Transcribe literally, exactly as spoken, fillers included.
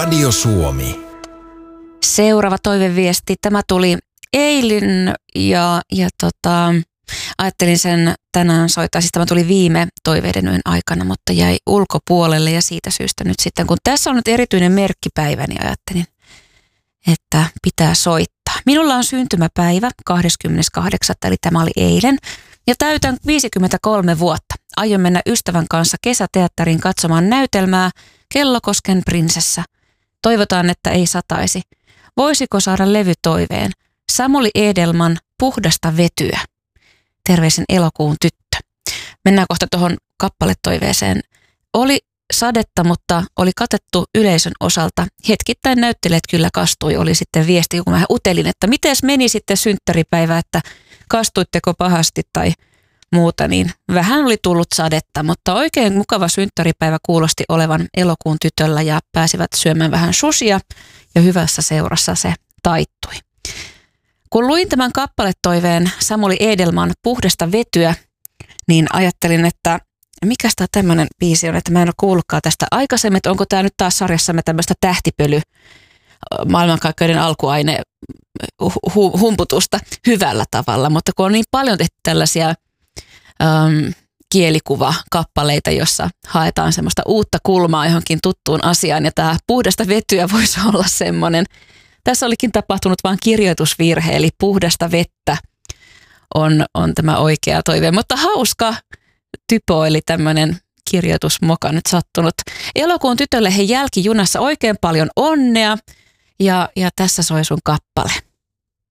Radio Suomi. Seuraava toiveviesti. Tämä tuli eilen ja, ja tota, ajattelin sen tänään soittaa. Siis tämä tuli viime toiveiden yön aikana, mutta jäi ulkopuolelle ja siitä syystä nyt sitten, kun tässä on nyt erityinen merkkipäivä, niin ajattelin, että pitää soittaa. Minulla on syntymäpäivä kahdeskymmeneskahdeksas eli tämä oli eilen ja täytän viisikymmentäkolme vuotta. Aion mennä ystävän kanssa kesäteatteriin katsomaan näytelmää Kellokosken prinsessa. Toivotaan, että ei sataisi. Voisiko saada levytoiveen? Samuli Edelman Puhdasta vetyä. Terveisin elokuun tyttö. Mennään kohta tuohon kappaletoiveeseen. Oli sadetta, mutta oli katettu yleisön osalta. Hetkittäin näyttelijät kyllä kastui, oli sitten viesti, kun mä utelin, että mites meni sitten synttäripäivä, että kastuitteko pahasti tai muuta, niin vähän oli tullut sadetta, mutta oikein mukava synttäripäivä kuulosti olevan elokuun tytöllä ja pääsivät syömään vähän susia ja hyvässä seurassa se taittui. Kun luin tämän kappaletoiveen Samuli Edelman Puhdasta vetyä, niin ajattelin, että mikäs tämä tämmöinen biisi on, että mä en ole kuullutkaan tästä aikaisemmin, että onko tämä nyt taas sarjassamme tämmöistä tähtipöly maailmankaikkeuden alkuaine hu- humputusta hyvällä tavalla, mutta kun on niin paljon tehty tällaisia äm, kielikuvakappaleita, jossa haetaan semmoista uutta kulmaa johonkin tuttuun asiaan ja tämä Puhdasta vetyä voisi olla semmoinen. Tässä olikin tapahtunut vain kirjoitusvirhe, eli Puhdasta vettä on, on tämä oikea toive, mutta hauska typo, eli tämmöinen kirjoitusmoka nyt sattunut. Elokuun tytölle he jälkijunassa oikein paljon onnea ja, ja tässä soi sun kappale.